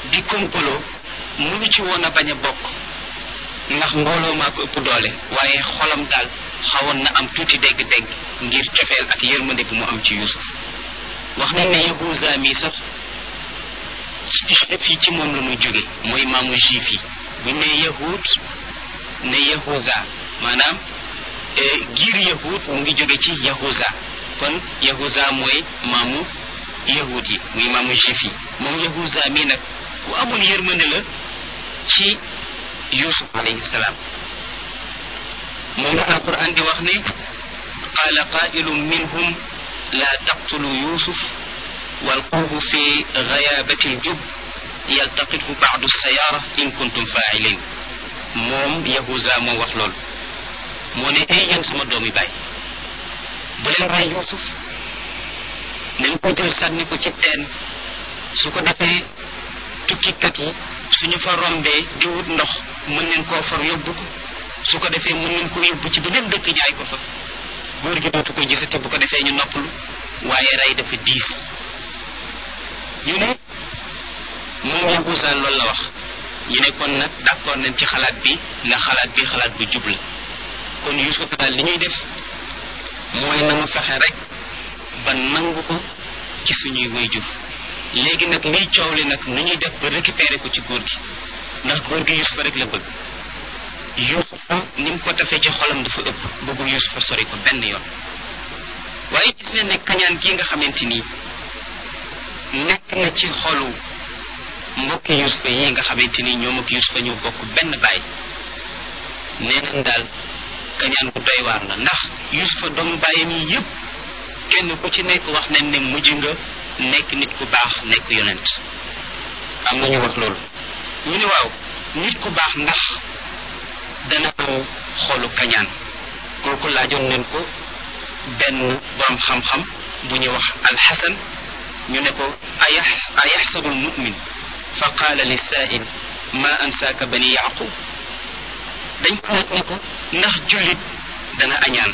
di kompaloo mënu ci woon a bañ a bokk ndax mbooloo maa ko ëpp doole waaye xolam daal xawoon na am tuuti dégg-dégg ngir cofeel ak yërmande bu mu am ci Yuusuf wax nañ ne Yahuza mi sax juif yi ci moom la muy jóge mooy maamu juif yi bu ne yahud ne Yahuza maanaam giir yahud mu ngi jóge ci Yahuza kon Yahuza mooy maamu yahud yi muy maamu juif yi moom Yahuza mi nag ku amoon yërmande la ci Yuusuf alayhi salaam moom la alquran di wax ne qaala qaa'ilun minhum laa taqtulu Yuusuf walquuhu fi ghayaabati aljub yaltaqithu ba'du as-sayaara in kuntum faa'iliin moom Yahuza moo wax loolu moo ne ay yéen sama doomi baay bu leen rey Yuusuf nañ ko jël sànni ko ci teen su ko defee tukkikat yi suñu fa rombee di wut ndox mën nañ koo for yóbbu ko su ko defee mën nañ ko yóbbu ci beneen dëkk jaay ko fa góor gi dootu ko gisati bu ko defee ñu noppalu waaye rey dafa diis ñu ne moom Yahuza loolu la wax ñu ne kon nag d'accord nañ ci xalaat bi ndax xalaat bi xalaat bu jub la kon Yuusuf daal li ñuy def mooy nanu fexe rek ba nangu ko ci suñuy waajur léegi nag liy coow li nag nu ñuy def ba récupérer ko ci góor gi ndax góor gi Yuusufa rek la bëgg Yuusufa ni mu ko tafee ci xolam dafa ëpp bëggul Yuusufa sori ko benn yoon waaye gis ne ne kañaan gii nga xamante ni nekk na ci xolu mbokki Yuusufa yi nga xamante ni ñoom ak Yuusufa ñoo bokk benn baay nee nañ daal kañaan bu doy waar la ndax Yuusufa doomu baayam yi yépp kenn ku ci nekk wax nañ ne mujj nga nekk nit ku baax nekk yonent am na ñu wax loolu ñu ne waaw nit ku baax ndax dana am xolu kañaan kooku laajoon nañ ko benn borom xam-xam bu ñuy wax alxasan ñu ne ko ayaxsabu almumin fa qaala lisaail ma ansaaka bani yaqub dañ ko laaj ne ko ndax jullit dana añaan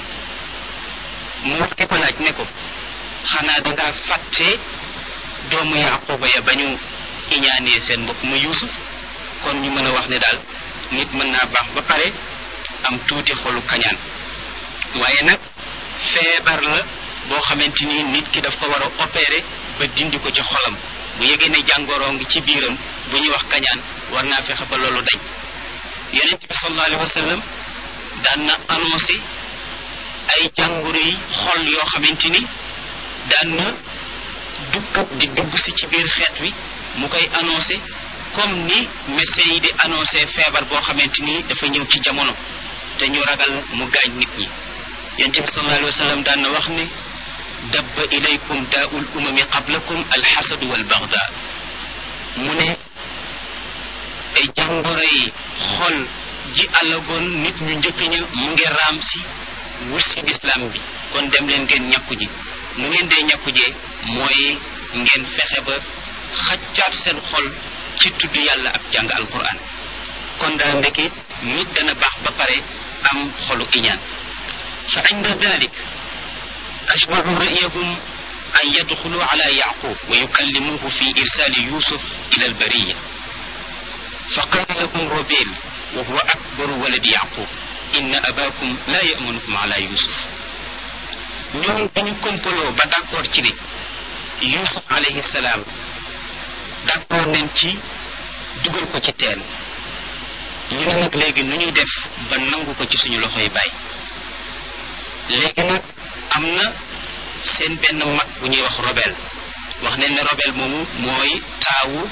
mu wax ki ko laaj ne ko xanaa dangaa fàtte doomu yaquba ya ba ñu iñaanee seen mbokk ma Yuusuf kon ñu mën a wax ne daal nit mën naa baax ba pare am tuuti xolu kañaan waaye nag feebar la boo xamante ni nit ki daf ko war a opérer ba dindi ko ci xolam bu yegee ne jàngoroo ngi ci biiram bu ñuy wax kañaan war naa fexe ba loolu dañ yonent bi sallallahu alayhi wa sallam daan na annoncé ay jàngoro yi xol yoo xamante ni daan na dugg si ci biir xeet wi mu koy annoncé comme ni médecins yi di annoncé feebar boo xamante ni dafa ñëw ci jamono te ñu ragal mu gaañ nit ñi yonent bi sallallahu alayhi wa sallam daan na wax ne dabba ilaykum daa'ul umami qablakum alxasadu walbaghda mu ne ay jàngoro yi xol ji àllagoon nit ñu njëkk ña mu ngi raam si wut si lislaam bi kon dem leen ngeen ñàkku ji nu ngeen dee ñàkku jee mooy ngeen fexe ba xaccaat seen xol ci tudd yàlla ak jàng alquran kon daal ndeke nit dana baax ba pare am xolu iñaan fa inda dalik ashbahu ra'yahum an yadxulu ala yaqub wa yukallimuhu fi irsali yusuf ila albariya fa qala lahum rubayl wa huwa akbaru waladi yaqub inna abakum la ya'manukum ala yusuf ñoom dañu kompaloo ba d'accord ci ne Yuusuf alayhi salaam d'accord nañ ci dugal ko ci teen ñu ne nag léegi nu ñuy def ba nangu ko ci suñu loxoy baay léegi nag am na seen benn mag bu ñuy wax Robel wax nañ ne Robel moomu mooy taawu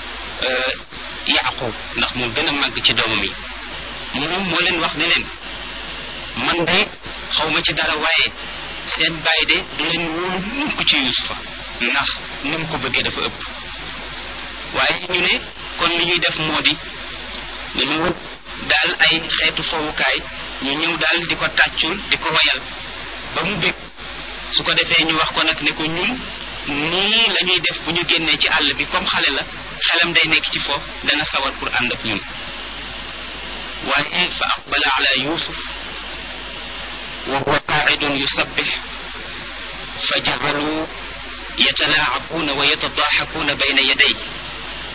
Yaqub ndax moo gën a màgg ci doomam yi moom moo leen wax ne leen man de xawma ci dara waaye seen baay de du leen wóolu mukk ci Yuusufa ndax ni mu ko bëggee dafa ëpp waaye ñu ne kon li ñuy def moo di dañu wut daal ay xeetu fowukaay ñu ñëw daal di ko tàccul di ko wayal ba mu bég su ko defee ñu wax ko nag ne ko ñun nii la ñuy def bu ñu génnee ci àll bi comme xale la xelam day nekk ci foofu dana sawar pour ànd ak ñun waaye fa aqbala ala Yuusuf wa huwa qaacidun yusabbih fa ja'alu yatalaacabuuna wa yatadaaxakuuna bayna yadayhi